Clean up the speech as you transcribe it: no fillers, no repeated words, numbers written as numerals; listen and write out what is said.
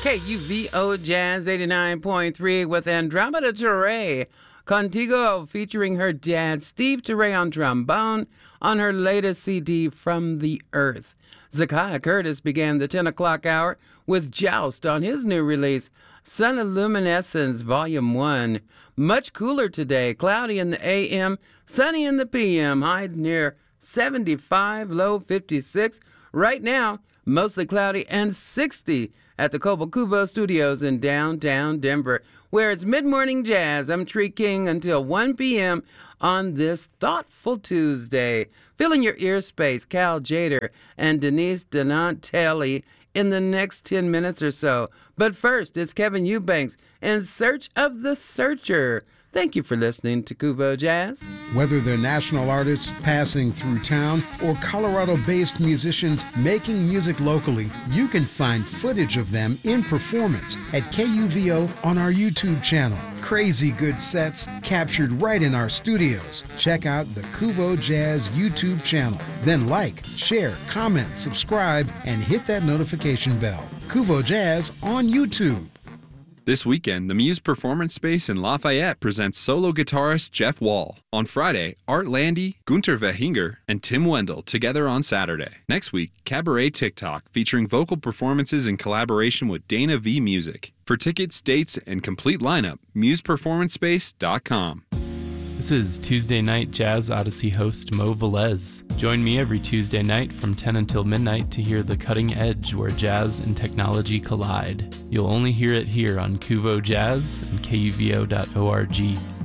KUVO Jazz 89.3 with Andromeda Teray Contigo, featuring her dad, Steve Teray, on trombone on her latest CD, From the Earth. Zakiah Curtis began the 10 o'clock hour with Joust on his new release, Sunilluminescence Volume 1. Much cooler today, cloudy in the AM, sunny in the PM, high near 75, low 56. Right now, mostly cloudy and 60 at the Cobalt Kubo Studios in downtown Denver, where it's mid-morning jazz. I'm Tree King until 1 p.m. on this thoughtful Tuesday. Filling your ear space, Cal Jader and Denise Donatelli in the next 10 minutes or so. But first, it's Kevin Eubanks in Search of the Searcher. Thank you for listening to Kubo Jazz. Whether they're national artists passing through town or Colorado-based musicians making music locally, you can find footage of them in performance at KUVO on our YouTube channel. Crazy good sets captured right in our studios. Check out the Kubo Jazz YouTube channel. Then like, share, comment, subscribe, and hit that notification bell. Kubo Jazz on YouTube. This weekend, the Muse Performance Space in Lafayette presents solo guitarist Jeff Wall. On Friday, Art Landy, Gunter Vehinger, and Tim Wendell together on Saturday. Next week, Cabaret TikTok, featuring vocal performances in collaboration with Dana V Music. For tickets, dates, and complete lineup, museperformancespace.com. This is Tuesday Night Jazz Odyssey host Mo Velez. Join me every Tuesday night from 10 until midnight to hear the cutting edge where jazz and technology collide. You'll only hear it here on Kuvo Jazz and KUVO.org.